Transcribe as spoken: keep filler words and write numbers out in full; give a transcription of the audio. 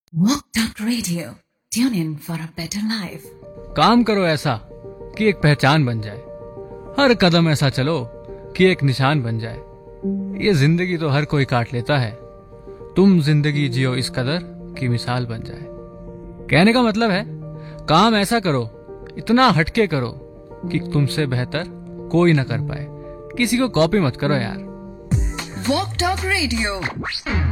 Walk Talk Radio. Tune in for a better life. काम करो ऐसा कि एक पहचान बन जाए, हर कदम ऐसा चलो कि एक निशान बन जाए। ये जिंदगी तो हर कोई काट लेता है, तुम जिंदगी जियो इस कदर कि मिसाल बन जाए। कहने का मतलब है काम ऐसा करो, इतना हटके करो कि तुमसे बेहतर कोई ना कर पाए। किसी को कॉपी मत करो यार। Walk Talk Radio.